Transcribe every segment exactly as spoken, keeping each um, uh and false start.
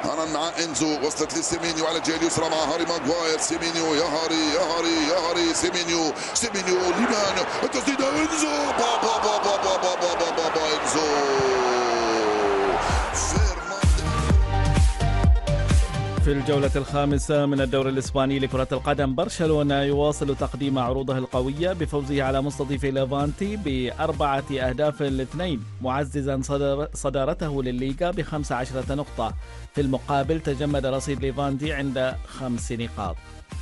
أنا مع إنزو، وصلت لسيمينيو على الجهة اليسرى مع هاري ماغواير. سيمينيو يا هاري يا هاري يا هاري. سيمينيو سيمينيو لمان التسديدة. إنزو با با با با با با با با با با إنزو. في الجولة الخامسة من الدوري الإسباني لكرة القدم، برشلونة يواصل تقديم عروضه القوية بفوزه على مستضيف ليفانتي بأربعة أهداف لاثنين، معززا صدر صدارته للليغا بخمس عشرة نقطة. في المقابل تجمد رصيد ليفانتي عند خمس نقاط.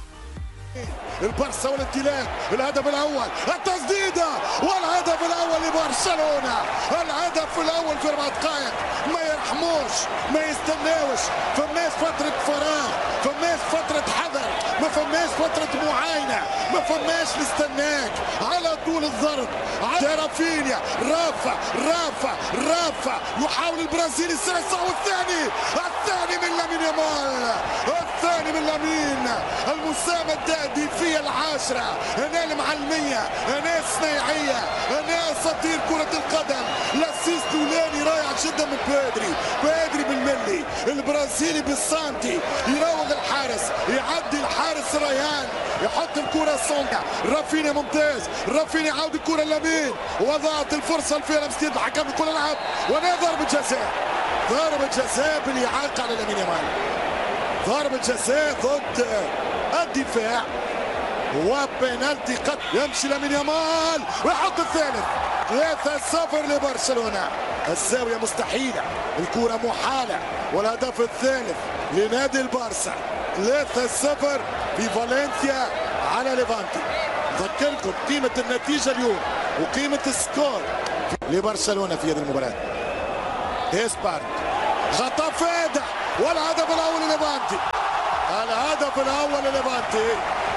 البارسا والانطلاق، الهدف الاول، التسديده والهدف الاول لبرشلونه. الهدف الاول في اربع دقائق، ما يرحموش، ما يستناوش، فماش فتره فراغ، فماش فتره حذر، ما فماش فتره معاينه، ما فماش نستناك، على طول الضرب. رافينيا رافع رافع رافع، يحاول البرازيلي السلسعة، والثاني الثاني من لامين يامال، الثاني من لامين. المساهمة التهديفية العاشرة، هنا المعلمية، هنا الصنايعية، هنا اساطير كرة القدم. لاسيس لولاني رائع جدا من بيدري، بيدري بالملي، البرازيلي بالسانتي، يراوغ الحارس، يعدي الحارس ريان، يحط الكرة سونكا. رافينيا ممتاز، رافينيا عاود الكرة لامين، وضعت الفرصة الفيرة مستيد الحكم يقول العب، وهنا ضربة جزاء، ضربة جزاء بالإعاقة على لامين يامال، ضربة جزاء ضد الدفاع وبينالتي. قد يمشي لامين يامال ويحط الثالث. ثلاثة صفر لبرشلونة، الزاوية مستحيلة، الكرة محالة، والهدف الثالث لنادي البارسا. ثلاثة صفر في فالنسيا على ليفانتي. أذكركم قيمة النتيجة اليوم وقيمة السكور لبرشلونة في هذه المباراة. إسبارت غطى فادح، والهدف الأول لليفانتي، الهدف الأول لليفانتي.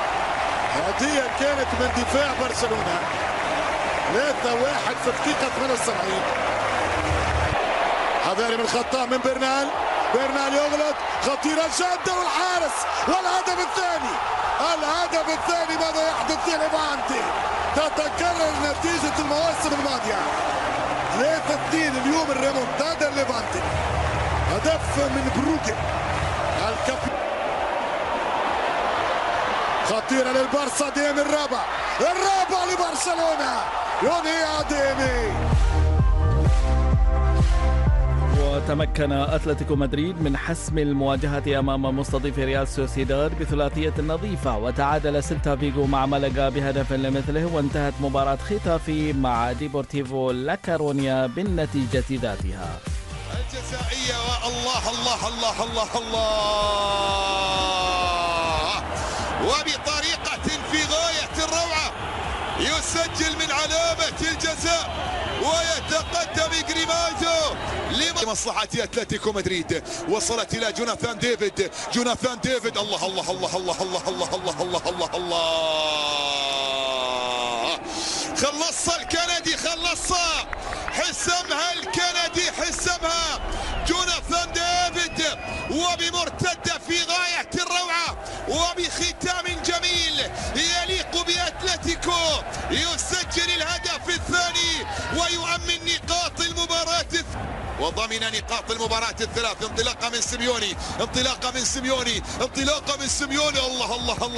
هدية كانت من دفاع برشلونة. ثلاثة واحد في الدقيقة ثمانية وسبعين. حذاري من الخطأ من برنال، برنال يغلط، خطيرة جدا، والحارس، والهدف الثاني، الهدف الثاني. ماذا يحدث في ليفانتي؟ تتكرر نتيجة المواسم الماضية. ثلاثة اثنين اليوم الريمونتادا ليفانتي. هدف من بروكي الكابتن. خطيرة للبارسا، ديمي الرابع، الرابع لبرشلونة، ينهي ديمي. وتمكن أتلتيكو مدريد من حسم المواجهة أمام مستضيف ريال سوسيداد بثلاثية نظيفة، وتعادل سيلتا فيغو مع مالاغا بهدف لمثله، وانتهت مباراة ختافي مع ديبورتيفو لاكارونيا بالنتيجة ذاتها. الجزائية، والله الله الله الله الله، وبطريقة في غاية الروعة يسجل من علامة الجزاء ويتقدم جريمازو لمصلحة أتلتيكو مدريد. وصلت إلى جوناثان ديفيد، جوناثان ديفيد، الله الله الله الله الله الله الله الله الله الله، خلصها الكندي، خلصها، حسمها الكندي، حسمها جوناثان ديفيد، وبمرتدة في غاية الروعة وبختام جميل يليق بأتلتيكو، يسجل الهدف الثاني ويؤمن نقاط المباراة وضمن نقاط المباراة الثلاث. انطلاقة من سيميوني، انطلاقة من سيميوني، انطلاقة من سيميوني، الله الله الله.